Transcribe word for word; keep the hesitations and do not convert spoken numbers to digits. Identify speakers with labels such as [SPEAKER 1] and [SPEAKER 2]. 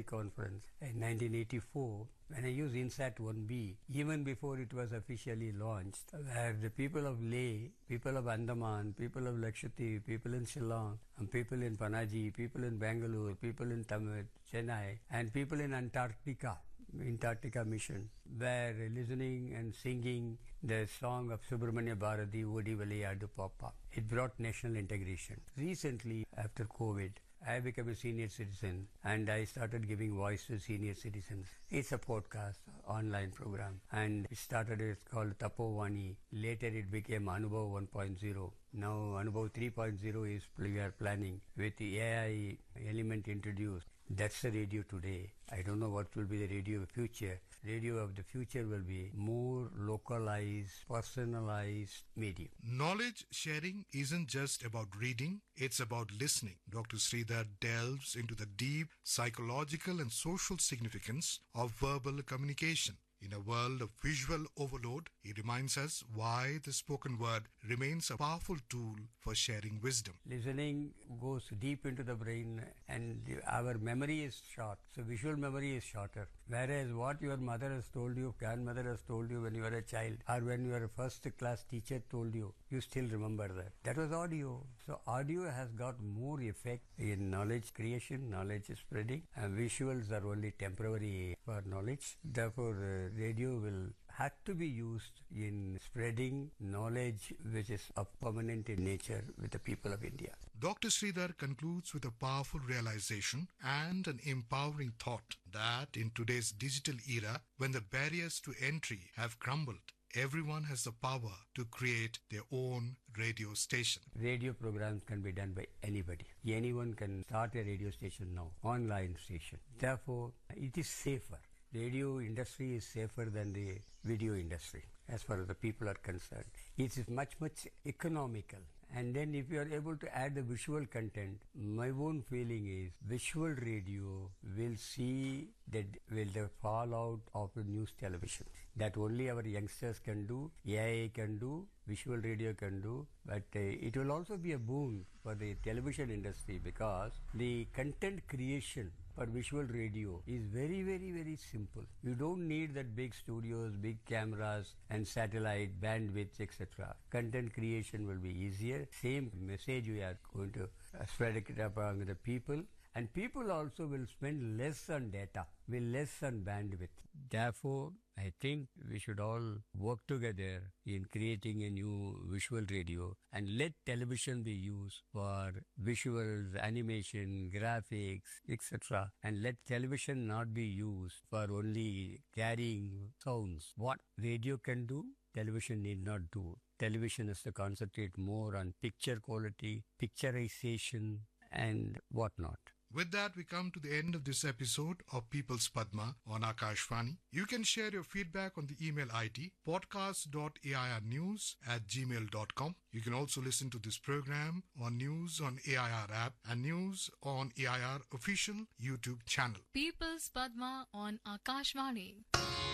[SPEAKER 1] conference in nineteen eighty-four, when I used INSAT one B, even before it was officially launched, where the people of Leh, people of Andaman, people of Lakshadweep, people in Shillong, and people in Panaji, people in Bangalore, people in Tamil, Chennai, and people in Antarctica, Antarctica mission, were listening and singing the song of Subramanya Bharati, Odi Vilayadu Papa. It brought national integration. Recently, after COVID, I became a senior citizen and I started giving voice to senior citizens. It's a podcast, online program, and it started, it's called Tapovani. Later it became Anubhav one point oh. Now Anubhav three point oh is we are planning with the A I element introduced. That's the radio today. I don't know what will be the radio of the future. Radio of the future will be more localized, personalized medium.
[SPEAKER 2] Knowledge sharing isn't just about reading, it's about listening. Doctor Sridhar delves into the deep psychological and social significance of verbal communication. In a world of visual overload, he reminds us why the spoken word remains a powerful tool for sharing wisdom.
[SPEAKER 1] Listening goes deep into the brain and our memory is short. So visual memory is shorter. Whereas what your mother has told you, grandmother has told you when you were a child, or when your first class teacher told you, you still remember that. That was audio. So audio has got more effect in knowledge creation, knowledge spreading, and visuals are only temporary for knowledge. Therefore, uh, radio will have to be used in spreading knowledge which is of permanent in nature with the people of India.
[SPEAKER 2] Doctor Sridhar concludes with a powerful realization and an empowering thought that in today's digital era, when the barriers to entry have crumbled, everyone has the power to create their own radio station.
[SPEAKER 1] Radio programs can be done by anybody. Anyone can start a radio station now, online station. Therefore, it is safer. Radio industry is safer than the video industry as far as the people are concerned. It is much, much economical. And then if you are able to add the visual content, my own feeling is visual radio will see that will the fallout of the news television. That only our youngsters can do, A I can do, visual radio can do, but uh, it will also be a boon for the television industry because the content creation for visual radio is very, very, very simple. You don't need that big studios, big cameras and satellite bandwidth, et cetera. Content creation will be easier. Same message we are going to spread it among the people. And people also will spend less on data, will less on bandwidth. Therefore, I think we should all work together in creating a new visual radio and let television be used for visuals, animation, graphics, et cetera. And let television not be used for only carrying sounds. What radio can do, television need not do. Television has to concentrate more on picture quality, picturization, and whatnot.
[SPEAKER 2] With that, we come to the end of this episode of People's Padma on Akashvani. You can share your feedback on the email I D podcast dot a i r news at gmail dot com. You can also listen to this program on News on A I R app and News on A I R official YouTube channel.
[SPEAKER 3] People's Padma on Akashvani.